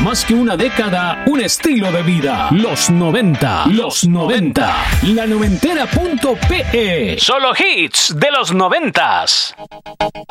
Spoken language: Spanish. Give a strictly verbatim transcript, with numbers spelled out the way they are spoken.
Más que una década, un estilo de vida. Los noventa. Los noventa. La noventera punto pe. Solo hits de los noventas.